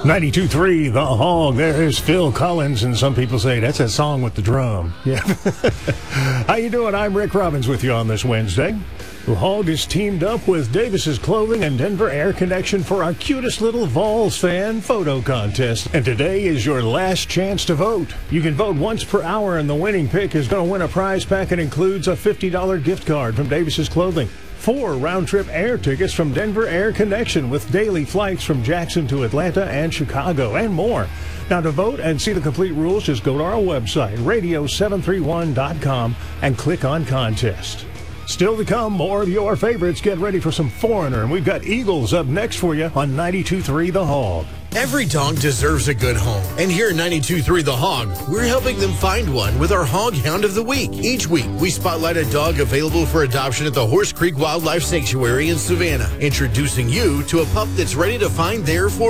92.3 The Hog. There's Phil Collins, and some people say that's a song with the drum. Yeah. How you doing? I'm Rick Robbins with you on this Wednesday. The Hog is teamed up with Davis's Clothing and Denver Air Connection for our cutest little Vols fan photo contest. And today is your last chance to vote. You can vote once per hour, and the winning pick is going to win a prize pack that includes a $50 gift card from Davis's Clothing, 4 round-trip air tickets from Denver Air Connection with daily flights from Jackson to Atlanta and Chicago, and more. Now, to vote and see the complete rules, just go to our website, radio731.com, and click on Contest. Still to come, more of your favorites. Get ready for some Foreigner, and we've got Eagles up next for you on 92.3 The Hog. Every dog deserves a good home. And here at 92.3 The Hog, we're helping them find one with our Hog Hound of the Week. Each week, we spotlight a dog available for adoption at the Horse Creek Wildlife Sanctuary in Savannah, introducing you to a pup that's ready to find their